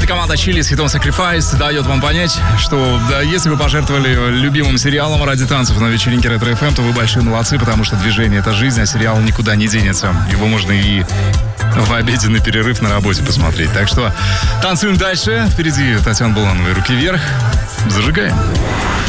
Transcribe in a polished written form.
Это команда Чили с хитом Sacrifice дает вам понять, что да, если вы пожертвовали любимым сериалом ради танцев на вечеринке Ретро FM, то вы большие молодцы, потому что движение — это жизнь, а сериал никуда не денется. Его можно и в обеденный перерыв на работе посмотреть. Так что танцуем дальше. Впереди Татьяна Буланова и «Руки вверх». Зажигаем.